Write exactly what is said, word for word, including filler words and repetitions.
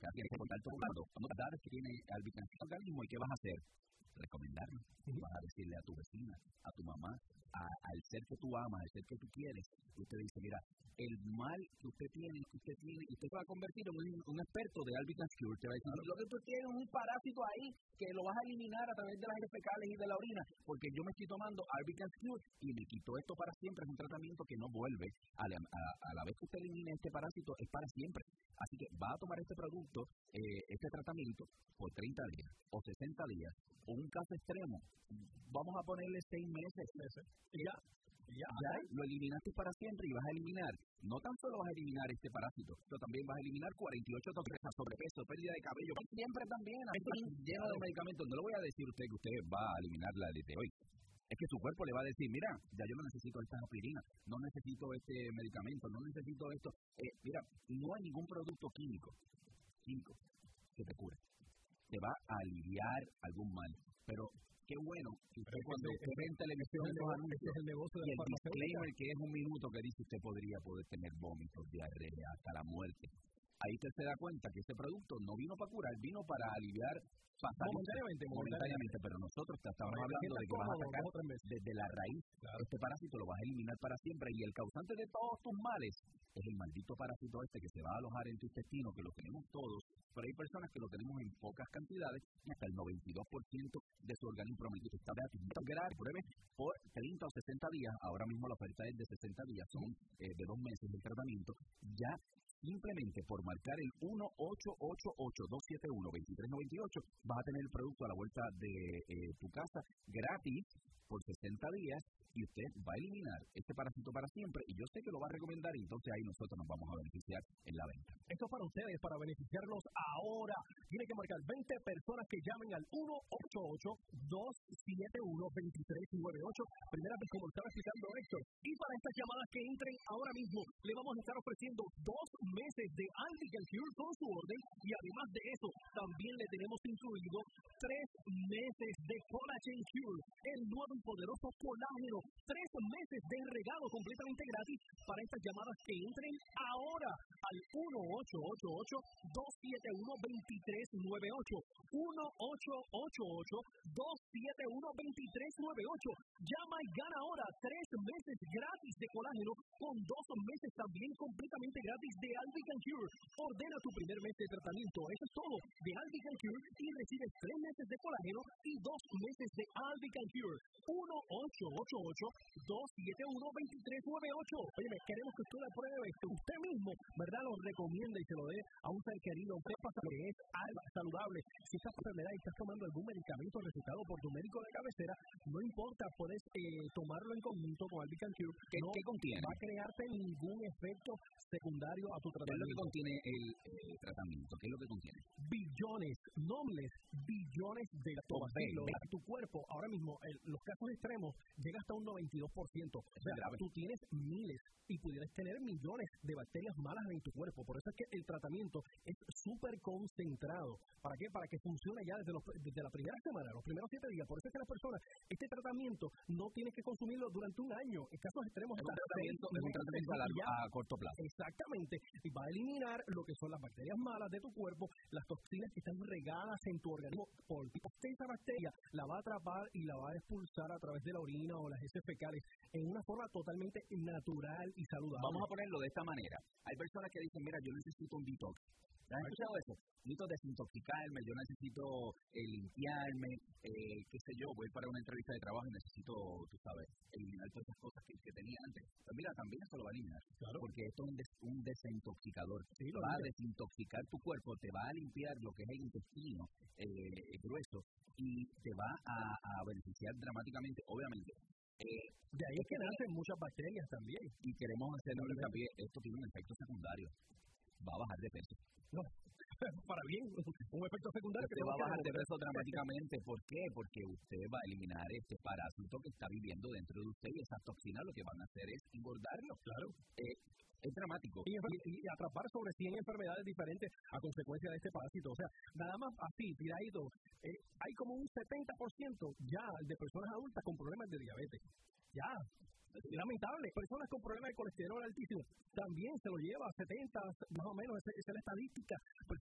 sea, tienes que contar todo cuando datos que tiene Albican Q R organismo y qué vas a hacer. Recomendarlo. Uh-huh. Vas a decirle a tu vecina, a tu mamá, a, al ser que tú amas, al ser que tú quieres. Usted dice, mira, el mal que usted tiene, que usted tiene, usted se va a convertir en un, un experto de Albican Q R. Te va a decir, lo que tú tienes es un parásito ahí que lo vas a eliminar a través de las heces fecales y de la orina, porque yo me estoy tomando Albican Q R y me quito esto para siempre. Es un tratamiento que no vuelve. A la, a, a la vez que usted elimine este parásito, es para siempre. Así que va a tomar este producto, eh, este tratamiento, por treinta días o sesenta días, o un caso extremo, vamos a ponerle seis meses. Y ya, ya, ya lo eliminaste para siempre y vas a eliminar, no tan solo vas a eliminar este parásito, pero también vas a eliminar cuarenta y ocho toques, sobrepeso, pérdida de cabello, siempre también, lleno de medicamentos. No le voy a decir a usted que usted va a eliminarla desde hoy. Es que su cuerpo le va a decir, mira, ya yo no necesito esta aspirina, no necesito este medicamento, no necesito esto. Eh, mira, no hay ningún producto químico, químico que te cure. Te va a aliviar algún mal. Pero qué bueno que usted pero cuando usted ve en televisión esos anuncios es el negocio de y el disclaimer que es un minuto que dice usted podría poder tener vómitos, diarrea, hasta la muerte. Ahí usted se da cuenta que ese producto no vino para curar, vino para aliviar momentáneamente, momentáneamente, pero nosotros estamos hablando de que vas a sacar desde la raíz. Claro. Este parásito lo vas a eliminar para siempre y el causante de todos tus males es el maldito parásito este que se va a alojar en tu intestino, que lo tenemos todos, pero hay personas que lo tenemos en pocas cantidades y hasta el noventa y dos por ciento de su organismo prometido está gratis. Pruebe por treinta o sesenta días, ahora mismo la oferta es de sesenta días, son eh, de dos meses el tratamiento, ya simplemente por marcar el uno ocho ocho ocho, dos siete uno, dos tres nueve ocho vas a tener el producto a la vuelta de eh, tu casa gratis por sesenta días y usted va a eliminar este parásito para siempre y yo sé que lo va a recomendar y entonces ahí nosotros nos vamos a beneficiar en la venta. Esto es para ustedes, para beneficiarlos ahora. Tiene que marcar veinte personas que llamen al uno ocho ocho, dos siete uno, dos tres nueve ocho. Primera vez como estaba explicando Héctor. Y para estas llamadas que entren ahora mismo, le vamos a estar ofreciendo dos meses de Albican Q R con su orden y además de eso, también le tenemos incluido tres meses de Collagen Q R, el nuevo y poderoso colágeno. Tres meses de regalo completamente gratis para estas llamadas que entren ahora al uno ocho ocho ocho, dos siete uno, dos tres nueve ocho. uno ocho ocho ocho, dos siete uno, dos tres nueve ocho. Llama y gana ahora tres meses gratis de colágeno con dos meses también completamente gratis de Albican Q R. Ordena tu primer mes de tratamiento, eso es todo, de Albican Q R y recibes tres meses de colágeno y dos meses de Albican Q R. uno ocho ocho ocho, dos siete uno, dos tres nueve ocho. Oye, queremos que usted lo pruebe usted mismo, ¿verdad? Lo recomienda y se lo dé a un ser querido. Usted pasa lo que es algo saludable. Si estás enfermedad y estás tomando algún medicamento recetado por tu médico de cabecera, no importa, puedes eh, tomarlo en conjunto con Albican Q R. ¿Qué, no ¿Qué contiene? Va a crearte ningún efecto secundario a tu tratamiento. ¿Qué es lo que contiene el, el tratamiento? ¿Qué es lo que contiene? Billones, no miles, billones de lactobacilos a tu cuerpo. Ahora mismo, el, los casos extremos llega hasta un noventa y dos por ciento. O sea, tú tienes miles y pudieras tener millones de bacterias malas en tu cuerpo. Por eso es que el tratamiento es súper concentrado. ¿Para qué? Para que funcione ya desde, los, desde la primera semana, los primeros siete días. Por eso es que las personas, este tratamiento no tienes que consumirlo durante un año. En casos extremos, es un tratamiento, es un tratamiento a, largo, a corto plazo. Exactamente. Y va a eliminar lo que son las bacterias malas de tu cuerpo, las toxinas que están regadas en tu organismo por tipo. Esa bacteria la va a atrapar y la va a expulsar a través de la orina o las heces fecales en una forma totalmente natural y saludable. Vamos a ponerlo de esta manera. Hay personas que dicen, mira, yo necesito un detox. ¿Has escuchado eso? Necesito desintoxicarme, yo necesito eh, limpiarme, eh, qué sé yo, voy para una entrevista de trabajo y necesito, tú sabes, eliminar todas esas cosas que, que tenía antes. Pues mira, también eso lo va a eliminar. Claro. Porque esto es un, des, un desintoxicador. Sí, va a desintoxicar tu cuerpo, te va a limpiar lo que es el intestino eh, grueso y te va a, a beneficiar dramáticamente, obviamente. Eh, de ahí es que nacen muchas bacterias también. Y queremos hacerlo también, esto tiene un efecto secundario. Va a bajar de peso. No, para bien, un efecto secundario que te va a bajar de peso dramáticamente. ¿Por qué? Porque usted va a eliminar este parásito que está viviendo dentro de usted y esas toxinas lo que van a hacer es engordarlo. Claro. Eh, es dramático. Y, y, y atrapar sobre cien enfermedades diferentes a consecuencia de este parásito. O sea, nada más así, tiradito, eh, hay como un setenta por ciento ya de personas adultas con problemas de diabetes. Ya. Lamentable, personas con problemas de colesterol altísimo también se lo lleva a setenta, más o menos, esa, esa es la estadística. Personas